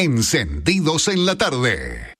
Encendidos en la tarde.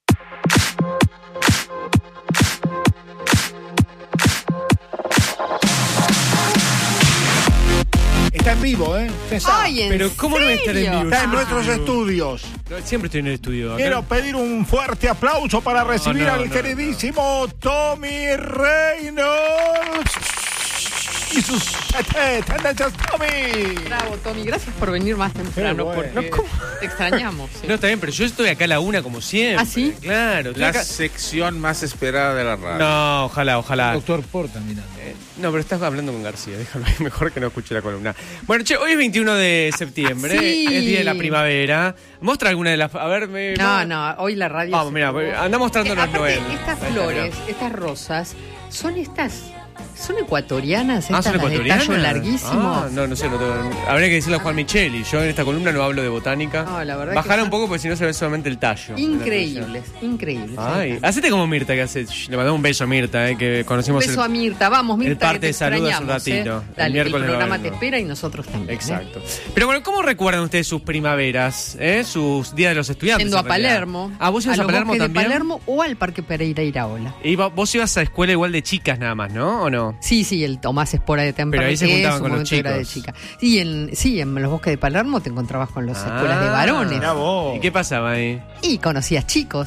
Está en vivo, César. Ay, Pero ¿cómo no voy a estar en vivo? Está en nuestros estudios. Siempre estoy en el estudio. Acá. Quiero pedir un fuerte aplauso para recibir al queridísimo Tommy Reynolds. Y sus tendencias, Tommy. Bravo, Tommy. Gracias por venir más temprano. Bueno. Porque te extrañamos. Sí. No, está bien, pero yo estoy acá a la 1 como siempre. ¿Ah, sí? Claro. estoy La acá. sección más esperada de la radio. No, ojalá. Doctor Porta, mirando. No, pero estás hablando con García, déjalo ahí, mejor que no escuche la columna. Bueno, che, hoy es 21 de septiembre, Sí. es día de la primavera. Muestra alguna de las... A ver, No, hoy la radio... Vamos, mira, anda mostrándonos aparte, Noel. estas Ahí está, flores, mirá. estas rosas, son ecuatorianas, estas ¿Son las de ecuatorianas? tallo larguísimo. Ah, no sé, habría que decirle a Juan Micheli. Yo en esta columna no hablo de botánica. No, la verdad Bajala que un poco porque si no se ve solamente el tallo. Increíbles. Ay, hacete como Mirta que hace. Le mandamos un beso a Mirta, que Un conocimos beso a Mirta, vamos Mirta, el parte que te de saludos extrañamos, un ratito. El Dale, miércoles el programa va a te verlo. espera y nosotros también. Exacto. Pero bueno, ¿cómo recuerdan ustedes sus primaveras? Sus días de los estudiantes? Yendo a en realidad? Palermo. Ah, ¿vos ibas a los Palermo bosques también? de Palermo o al Parque Pereira Iraola. Vos ibas a escuela igual de chicas nada más, ¿no? ¿O no? Sí, el Tomás Espora de Temperley. Pero ahí se que juntaban en su con los momento era de chicos. chica. En los bosques de Palermo te encontrabas con las escuelas de varones. Mirá vos. ¿Y qué pasaba ahí? Y conocías chicos.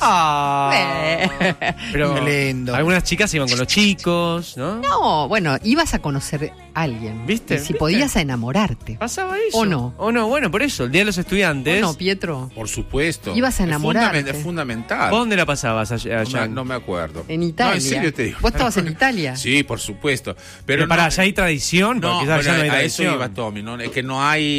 Pero Qué lindo. algunas chicas iban con los chicos, ¿no? No, bueno, ibas a conocer a alguien. ¿Viste? Y si ¿Viste? podías a enamorarte. ¿Pasaba eso? ¿O no? ¿O no? Bueno, por eso, el día de los estudiantes. No, Pietro. Por supuesto. Ibas a enamorarte. Es fundamental. ¿Vos dónde la pasabas allá? No me acuerdo. En Italia. No, en serio te digo. ¿Vos estabas en Italia? Sí, por supuesto. Pero para allá hay tradición, No, porque quizás bueno, allá no hay a eso tradición. iba Tommy, ¿no? Es que no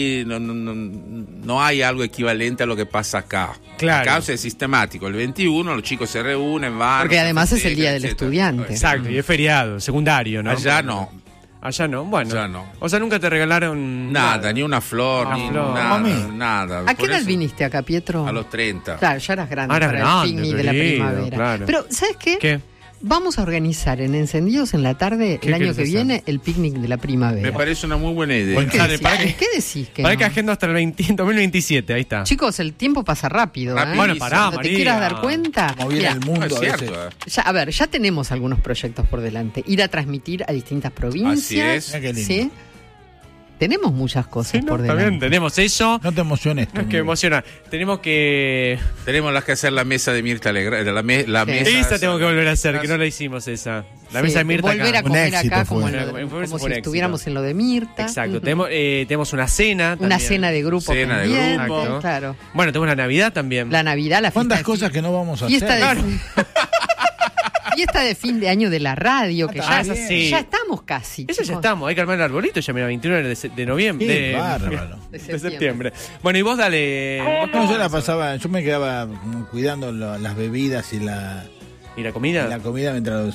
hay algo equivalente a lo que pasa acá. Claro. Acá es sistemático. El 21 los chicos se reúnen, van. Porque además es el día del etcétera. estudiante. Exacto, y es feriado, secundario, ¿no? Allá no. Allá no, bueno. Allá no. O sea, nunca te regalaron Nada, ni una flor, Una ni flor. nada. ¿A qué Por edad eso, viniste acá, Pietro? A los 30. Claro, ya eras grande Eras para grande, el picnic de la querido, primavera. claro. Pero, ¿sabes qué? ¿Qué? Vamos a organizar en Encendidos en la tarde, ¿Qué el año querés que hacer? viene, el picnic de la primavera. Me parece una muy buena idea. Bueno, ¿Qué Dale, decís? para que- ¿Qué decís que Para no? que agendo hasta el 2027, ahí está. Chicos, el tiempo pasa rápido. Rápido. Bueno, pará, Cuando te María. quieras dar cuenta. Como viene Mirá, el No mundo es a veces. cierto. ya tenemos algunos proyectos por delante. Ir a transmitir a distintas provincias. Así es. Mirá qué lindo. ¿Sí? Tenemos muchas cosas Sí, no, por está delante. bien, tenemos eso. No te emociones. No es que Tommy. emociona. Tenemos que. Tenemos que hacer la mesa de Mirta Legrand. La Sí. mesa Esa tengo que volver a hacer, que no la hicimos esa. La mesa de Mirta volver acá. a comer Un éxito acá fue. como, Fue un como si éxito. estuviéramos en lo de Mirta. Exacto. Ujú. Tenemos una cena también. Una cena de grupo Cena de pendiente, grupo. claro. Bueno, tenemos la Navidad también. La Navidad, la fiesta ¿Cuántas de cosas fin- que no vamos a fiesta hacer? de fiesta de fin de año de la radio, que Ah, ya, esa sí. ya estamos casi. Eso ya chicos. estamos, hay que armar el arbolito ya, mira, 29 de noviembre. Qué de, bárbaro. de septiembre. Bueno, y vos dale. vos No, yo qué la vas a hacer? pasaba, yo me quedaba cuidando las bebidas y la ¿Y la comida? comida mientras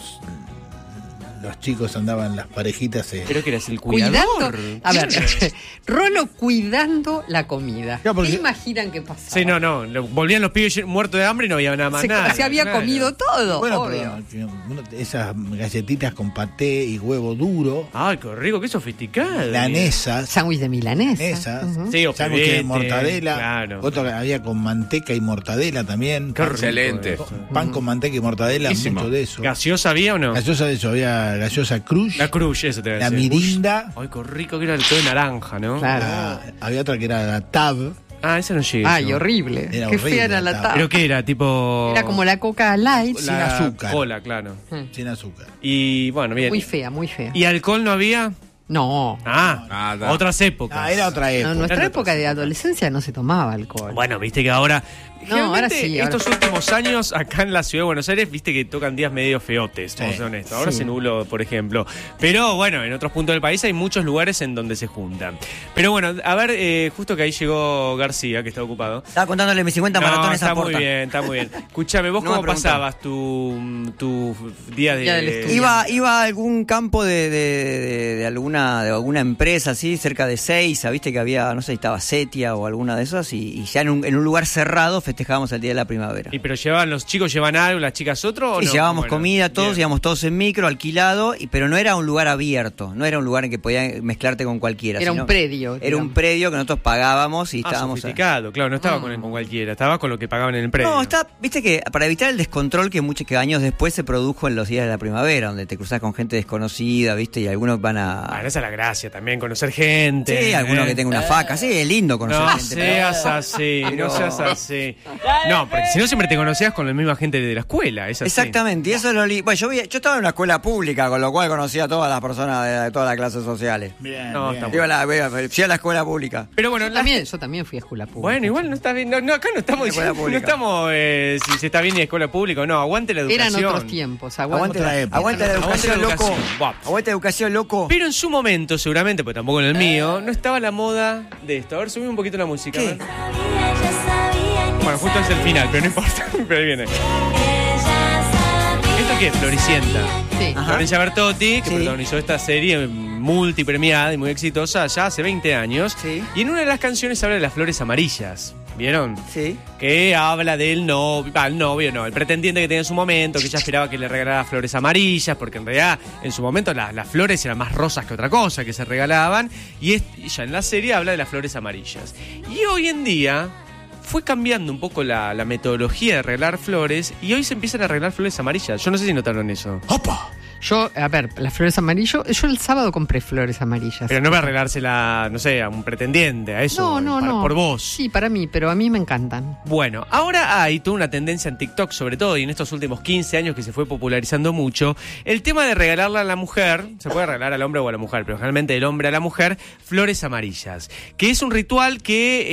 los chicos andaban, las parejitas. Creo que eras el cuidador. Cuidando, a ver, Rolo cuidando la comida. Claro, porque- ¿Qué imaginan que pasaba? Sí, no. Volvían los pibes muertos de hambre y no había nada más. nada. se había Claro. comido todo, Bueno, obvio. pero esas galletitas con paté y huevo duro, Ay, qué rico, qué sofisticado. milanesas, Sándwich de milanesa. esas, Ujú. Sí, o sándwich de pebete, mortadela, claro. otro que había con manteca y mortadela también, Qué rico Excelente. eso. pan con manteca y mortadela, Riquísimo. mucho de eso. ¿Gaseosa había o no? Gaseosa de eso, había gaseosa Crush, La Cruz, eso te voy a la decir. Mirinda, Ay, qué rico que era el todo de naranja, ¿no? Claro. había otra que era la Tab, Ah, esa no llega. Ay, horrible. Era Qué horrible fea era la la tapa. ¿Pero qué era? Tipo. Era como la Coca Light. Sin azúcar. Cola, claro. sin azúcar. Y bueno, bien. Muy fea, muy fea. ¿Y alcohol no había? No. Ah, Nada. otras épocas. Era otra No, época. en nuestra Eran época de adolescencia no se tomaba alcohol. Bueno, viste que ahora. No, ahora generalmente, sí, ahora estos últimos años, acá en la ciudad de Buenos Aires, viste que tocan días medio feotes, vamos a ser honestos. Ahora Sí. se nubló, por ejemplo. Pero bueno, en otros puntos del país hay muchos lugares en donde se juntan. Pero bueno, a ver, justo que ahí llegó García, que está ocupado. Estaba contándole mis 50 maratones está a Porta. muy bien, está muy bien. Escúchame, ¿vos No me cómo preguntaba. pasabas tu día Día del de. estudio. Iba a algún campo de alguna empresa así, cerca de Seiza, viste que había, no sé si estaba Setia o alguna de esas, y ya en un lugar cerrado festejábamos el Día de la Primavera. ¿Y pero los chicos llevan algo, las chicas otro o Sí, no? llevábamos Bueno, comida todos, bien. íbamos todos en micro, alquilado, pero no era un lugar abierto, no era un lugar en que podías mezclarte con cualquiera. Era sino un predio. Era un predio que nosotros pagábamos y estábamos... Sofisticado, claro, no estaba con cualquiera, estaba con lo que pagaban en el predio. No, viste que para evitar el descontrol que años después se produjo en los días de la primavera, donde te cruzás con gente desconocida, viste, y algunos van a... Bueno, esa es la gracia también, conocer gente. Sí, alguno que tenga una faca, sí, es lindo conocer No gente. seas así, no seas así. No, porque si no siempre te conocías con la misma gente de la escuela, es así. Exactamente, y eso es lo Bueno, yo estaba en una escuela pública, con lo cual conocía a todas las personas de todas las clases sociales. Bien, No, bien. está Fui a la escuela pública. Pero bueno, Yo también fui a escuela pública. Bueno, igual no está bien. No, acá no estamos Escuela diciendo, no pública. estamos si se está bien ni escuela pública o no. Aguante la educación. Eran otros tiempos. Aguante Otra la época. educación, loco. Guau. Aguante la educación, loco. Pero en su momento, seguramente, pues tampoco en el mío, no estaba la moda de esto. A ver, subí un poquito la música. ¿Qué? a ver. Bueno, justo es el final, pero no importa. Pero ahí viene. ¿Esto qué es? Floricienta. Sí. Ajá. Florencia Bertotti, que Sí. protagonizó esta serie multipremiada y muy exitosa ya hace 20 años. Sí. Y en una de las canciones habla de las flores amarillas. ¿Vieron? Sí. Que habla del novio, el pretendiente que tenía en su momento, que ella esperaba que le regalara flores amarillas, porque en realidad en su momento las flores eran más rosas que otra cosa que se regalaban. Y ella en la serie habla de las flores amarillas. Y hoy en día fue cambiando un poco la metodología de regalar flores y hoy se empiezan a regalar flores amarillas. Yo no sé si notaron eso. ¡Opa! Yo, a ver, las flores amarillas. Yo el sábado compré flores amarillas. Pero no va a regalársela, no sé, a un pretendiente, a eso. No. Por vos. Sí, para mí, pero a mí me encantan. Bueno, ahora hay toda una tendencia en TikTok, sobre todo, y en estos últimos 15 años que se fue popularizando mucho, el tema de regalarle a la mujer, se puede regalar al hombre o a la mujer, pero generalmente del hombre a la mujer, flores amarillas, que es un ritual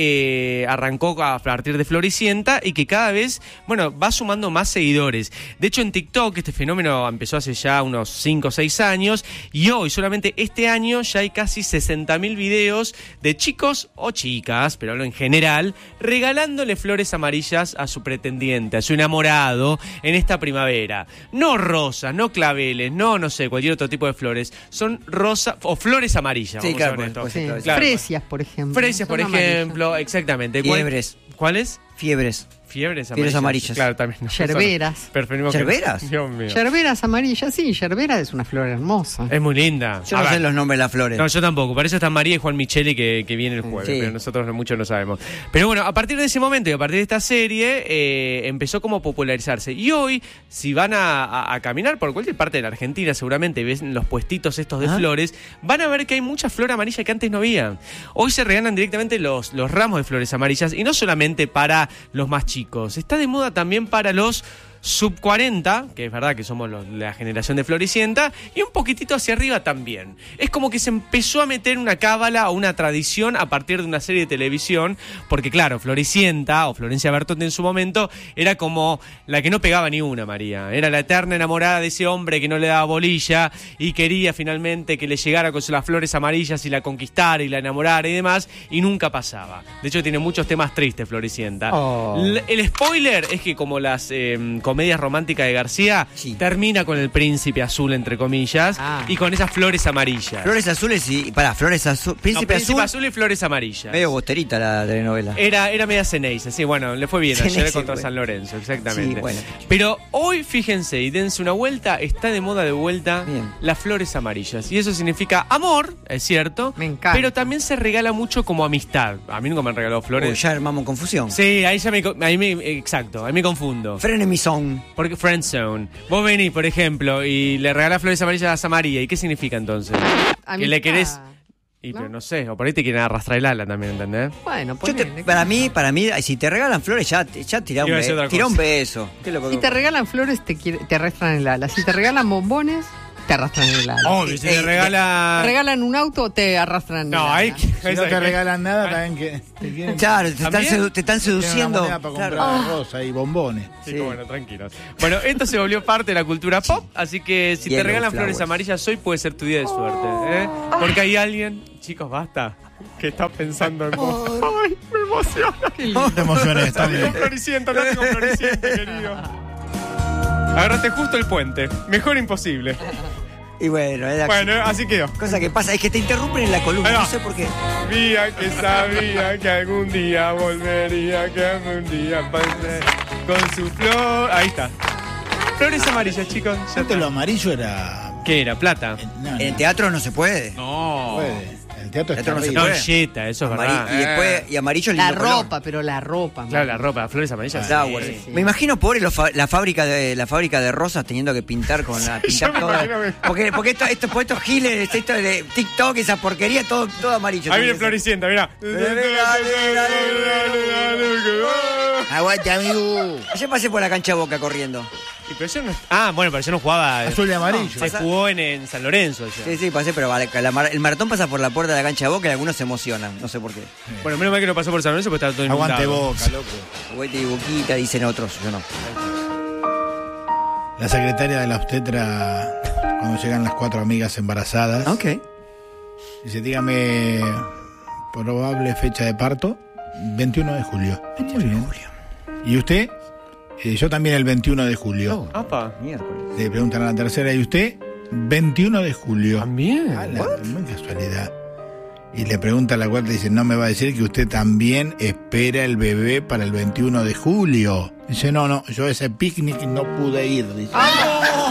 que arrancó a partir de Floricienta y que cada vez, va sumando más seguidores. De hecho, en TikTok este fenómeno empezó hace ya unos 5 o 6 años y hoy, solamente este año, ya hay casi 60.000 videos de chicos o chicas, pero hablo en general, regalándole flores amarillas a su pretendiente, a su enamorado en esta primavera. No rosas, no claveles, no sé, cualquier otro tipo de flores. Son rosas o flores amarillas. Sí, vamos claro, a ver esto. pues, Sí. Claro. Fresias, por ejemplo. Fresias, por Son amarillas. ejemplo, exactamente. Fiebres. ¿Cuáles? Fiebres. Fiebres Fiebres amarillas. Claro, también. Yerberas. Preferimos que- ¿Yerberas? Dios mío. Yerberas amarillas, sí, yerbera es una flor hermosa. Es muy linda. Yo A no sé ver. los nombres de las flores. No, yo tampoco. Para eso están María y Juan Micheli que viene el jueves, Sí. pero nosotros mucho no sabemos. Pero bueno, a partir de ese momento y a partir de esta serie empezó como a popularizarse. Y hoy, si van a caminar por cualquier parte de la Argentina, seguramente ven los puestitos estos de flores, van a ver que hay mucha flor amarilla que antes no había. Hoy se regalan directamente los ramos de flores amarillas y no solamente para los más chicos. Está de moda también para los sub 40, que es verdad que somos la generación de Floricienta, y un poquitito hacia arriba también. Es como que se empezó a meter una cábala o una tradición a partir de una serie de televisión, porque claro, Floricienta o Florencia Bertotti en su momento era como la que no pegaba ni una, María. Era la eterna enamorada de ese hombre que no le daba bolilla y quería finalmente que le llegara con las flores amarillas y la conquistara y la enamorara y demás, y nunca pasaba. De hecho, tiene muchos temas tristes, Floricienta. Oh. El spoiler es que como las comedias románticas de García, Sí. termina con el príncipe azul, entre comillas, Ah. y con esas flores amarillas. Flores azules y... flores azul... No, Príncipe azul... y flores amarillas. Medio bosterita la telenovela. Era media Ceneice, sí, bueno, le fue bien Ceneice, ayer contra bueno. San Lorenzo, exactamente. Sí, bueno. Pero hoy, fíjense, y dense una vuelta, está de moda de vuelta Bien. las flores amarillas. Y eso significa amor, es cierto, Me encanta. pero también se regala mucho como amistad. A mí nunca me han regalado flores. Uy, ya armamos confusión. Sí, ahí exacto, ahí me confundo. Frenemizón. Porque friendzone. Vos venís, por ejemplo, y le regalás flores amarillas a María. ¿Y qué significa entonces? Que le querés... Y ¿no? pero no sé, o por ahí te quieren arrastrar el ala también, ¿entendés? Bueno, Yo para mí, si te regalan flores, ya tirá Iba a decir otra tira un cosa. beso. ¿Qué es lo que- Si te regalan flores, te arrastran el ala. Si te regalan bombones, te arrastran el ala. Obvio, si te regala... Te regalan un auto, te arrastran el No, ala. hay que... Si no te regalan nada, también que te quieren... Claro, te ¿También? están seduciendo. Para comprar Claro. rosa y bombones. Sí, Sí. bueno, tranquilos. Bueno, esto se volvió parte de la cultura pop, así que si te Yellow regalan flores flowers. amarillas hoy puede ser tu día de suerte, ¿eh? Porque hay alguien, chicos, basta, que está pensando en vos. ¡Ay, me emociona! No te emociones, también. Con Floricienta, no con Floricienta, querido. Agarraste justo el puente. Mejor imposible. Y bueno, así quedó. cosa que pasa, es que te interrumpen en la columna, Ahí va. no sé por qué. Sabía que algún día volvería, que algún día pasé con su flor. Ahí está. Flores amarillas, chicos. Ya Antes está. lo amarillo era... ¿Qué era? ¿Plata? No, En el teatro no se puede. No. puede. El teatro es Teatro no se terrible. No, puede. yeta, eso es verdad. Y después, y amarillo es La lindo color. ropa, pero la ropa. Claro, la ropa, flores amarillas. Flower. Sí, sí. Me imagino pobre la fábrica de rosas teniendo que pintar con la pintar me todo. imagino que- Porque estos giles, esto de TikTok, esa porquería, todo amarillo. Ahí viene Tiene que ser. Floricienta, mirá. Aguante, amigo. Ayer pasé por la cancha de Boca corriendo. Y pero yo no... Ah, bueno, pero yo no jugaba. Azul y amarillo. Se jugó en San Lorenzo. Ya. Sí, pasé, pero el maratón pasa por la puerta de la cancha de Boca y algunos se emocionan, no sé por qué. Bueno, menos mal que no pasó por San Lorenzo porque estaba todo inundado. Aguante Boca, loco. Juguete y Boquita, dicen otros, yo no. La secretaria de la obstetra, cuando llegan las 4 amigas embarazadas, Ok. dice, dígame probable fecha de parto, 21 de julio. Muy bien. ¿Y usted? Yo también el 21 de julio. Apa. Miércoles. Le preguntan a la tercera, ¿y usted? 21 de julio. También. Muy casualidad. Y le pregunta a la cuarta y dice, no me va a decir que usted también espera el bebé para el 21 de julio. Dice, no, yo a ese picnic no pude ir. Dice.